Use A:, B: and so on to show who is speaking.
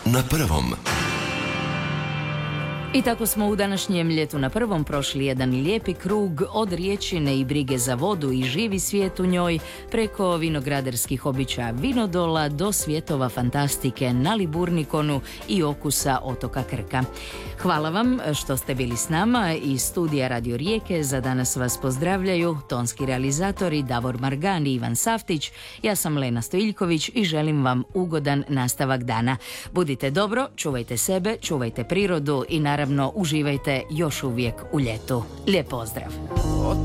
A: na prvom.
B: I tako smo u današnjem Ljetu na prvom prošli jedan lijepi krug od riječine i brige za vodu i živi svijet u njoj, preko vinogradarskih običaja Vinodola do svjetova fantastike na Liburnikonu i okusa otoka Krka. Hvala vam što ste bili s nama. Iz studija Radio Rijeke za danas vas pozdravljaju tonski realizatori Davor Margan i Ivan Saftić. Ja sam Lena Stojiljković i želim vam ugodan nastavak dana. Budite dobro, čuvajte sebe, čuvajte prirodu i naravno uživajte još uvijek u ljetu. Lijep pozdrav!